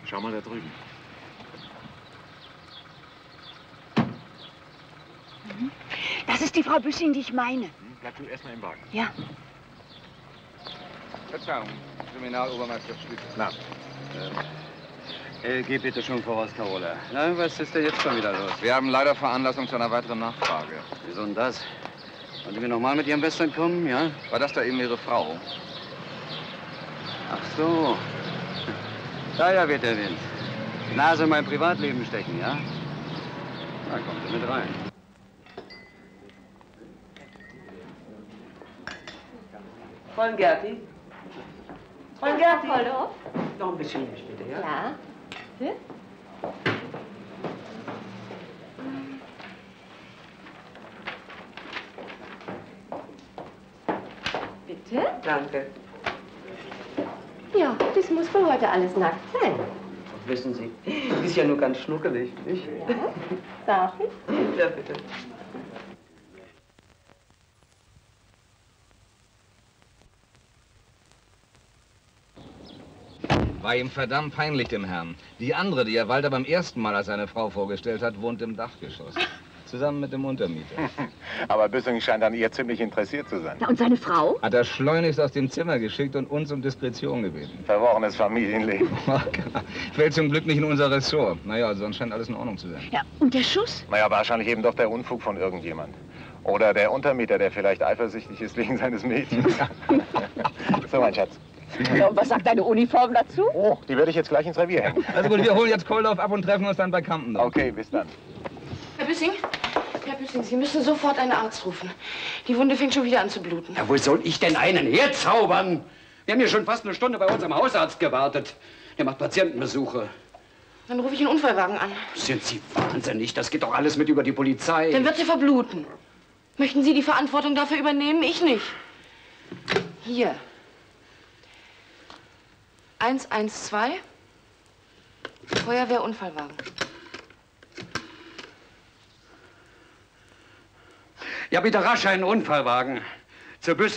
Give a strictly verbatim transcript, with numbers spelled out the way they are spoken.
Schau mal da drüben. Mhm. Das ist die Frau Büssing, die ich meine. Hm, bleib du erstmal im Wagen. Ja. Verzeihung, Kriminalobermeister Schlüter. Na? Äh, geh bitte schon voraus, Carola. Na, was ist denn jetzt schon wieder los? Wir haben leider Veranlassung zu einer weiteren Nachfrage. Wieso denn das? Wollen Sie mir nochmal mit Ihrem Western kommen, ja? War das da eben Ihre Frau? Ach so. Daher weht der Wind. Die Nase in mein Privatleben stecken, ja? Na, kommen Sie mit rein. Fräulein Gerti? Fräulein Gerti? Voldorf? Noch ein bisschen Milch, bitte, ja? Ja. Bitte? Bitte? Danke. Ja, das muss für heute alles nackt sein. Wissen Sie, ist ja nur ganz schnuckelig, nicht? Ja. Darf ich? Ja, bitte. War ihm verdammt peinlich, dem Herrn. Die andere, die er Walter beim ersten Mal als seine Frau vorgestellt hat, wohnt im Dachgeschoss. Zusammen mit dem Untermieter. Aber Büssing scheint an ihr ziemlich interessiert zu sein. Na, und seine Frau? Hat er schleunigst aus dem Zimmer geschickt und uns um Diskretion gebeten. Verworrenes Familienleben. Fällt zum Glück nicht in unser Ressort. Naja, sonst scheint alles in Ordnung zu sein. Ja, und der Schuss? Naja, wahrscheinlich eben doch der Unfug von irgendjemand. Oder der Untermieter, der vielleicht eifersüchtig ist wegen seines Mädchens. So, mein Schatz. Ja, und was sagt deine Uniform dazu? Oh, die werde ich jetzt gleich ins Revier hängen. Also gut, wir holen jetzt Koldorf ab und treffen uns dann bei Kampendorf. Okay, bis dann. Herr Büssing, Herr Büssing, Sie müssen sofort einen Arzt rufen. Die Wunde fängt schon wieder an zu bluten. Ja, wo soll ich denn einen herzaubern? Wir haben hier schon fast eine Stunde bei unserem Hausarzt gewartet. Der macht Patientenbesuche. Dann rufe ich einen Unfallwagen an. Sind Sie wahnsinnig? Das geht doch alles mit über die Polizei. Dann wird sie verbluten. Möchten Sie die Verantwortung dafür übernehmen? Ich nicht. Hier. eins eins zwei. Feuerwehrunfallwagen. Ja, bitte rasch einen Unfallwagen. Zur Büssing.